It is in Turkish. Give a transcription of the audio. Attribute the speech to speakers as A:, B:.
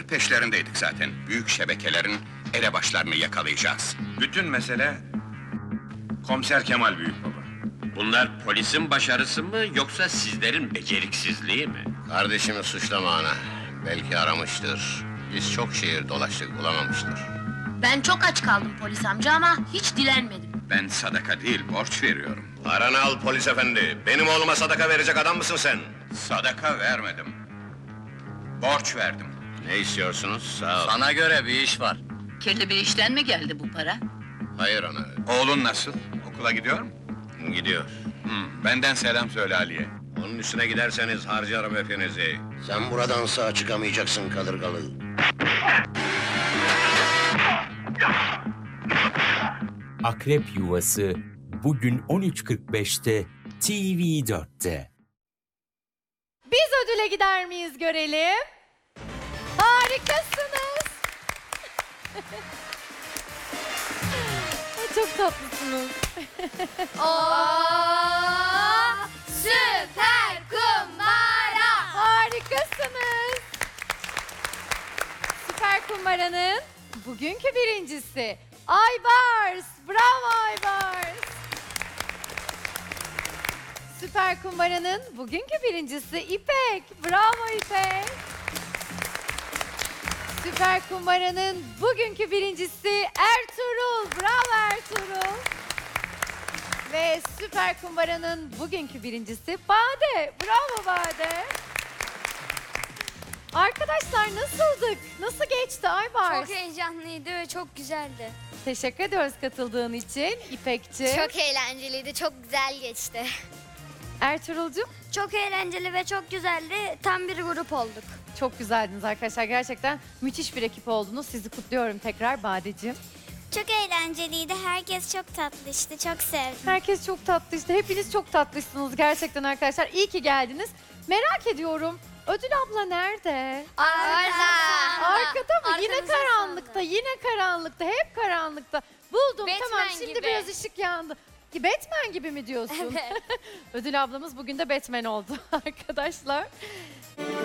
A: yıldır peşlerindeydik zaten. Büyük şebekelerin elebaşlarını yakalayacağız.
B: Bütün mesele Komiser Kemal Büyükbaba.
C: Bunlar polisin başarısı mı yoksa sizlerin beceriksizliği mi?
D: Kardeşimi suçlama ana. Belki aramıştır. Biz çok şehir dolaştık, bulamamıştır.
E: Ben çok aç kaldım polis amca ama hiç dilenmedim.
A: Ben sadaka değil, borç veriyorum.
D: Paranı al polis efendi. Benim oğluma sadaka verecek adam mısın sen?
A: Sadaka vermedim. Borç verdim.
D: Ne istiyorsunuz? Sağ ol.
C: Sana göre bir iş var.
F: Kirli bir işten mi geldi bu para?
D: Hayır ana.
A: Oğlun nasıl? Okula gidiyor mu?
D: Gidiyor.
A: Benden selam söyle Ali'ye.
D: Onun üstüne giderseniz harcarım hepinizi. Sen buradan sağ çıkamayacaksın kadırgalı.
G: Akrep Yuvası bugün 13.45'te TV4'te.
H: Biz ödüle gider miyiz görelim? Harikasınız. Çok tatlısınız.
E: Süper kumbara!
H: Harikasınız. Süper Kumbara'nın bugünkü birincisi Aybars. Bravo Aybars. Süper Kumbara'nın bugünkü birincisi İpek. Bravo İpek. Süper Kumbara'nın bugünkü birincisi Ertuğrul. Bravo Ertuğrul. Ve Süper Kumbara'nın bugünkü birincisi Bade. Bravo Bade. Arkadaşlar nasıldık? Nasıl geçti Aybars?
I: Çok heyecanlıydı ve çok güzeldi.
H: Teşekkür ediyoruz katıldığın için İpek'ciğim.
I: Çok eğlenceliydi, çok güzel geçti.
H: Ertuğrul'cum
I: Çok eğlenceli ve çok güzeldi. Tam bir grup olduk.
H: çok güzeldiniz arkadaşlar. Gerçekten müthiş bir ekip oldunuz. Sizi kutluyorum tekrar Badeciğim.
I: Çok eğlenceliydi. Herkes çok tatlı işte. Çok sevdim.
H: Herkes çok tatlı işte. Hepiniz çok tatlısınız gerçekten arkadaşlar. İyi ki geldiniz. Merak ediyorum. Ödül abla nerede? Arkada mı? Yine
I: Arkamızda
H: karanlıkta, yine karanlıkta, hep karanlıkta. Buldum
I: Batman
H: tamam şimdi
I: gibi.
H: biraz ışık yandı. Batman gibi mi diyorsun?
I: Evet.
H: Ödül ablamız bugün de Batman oldu arkadaşlar.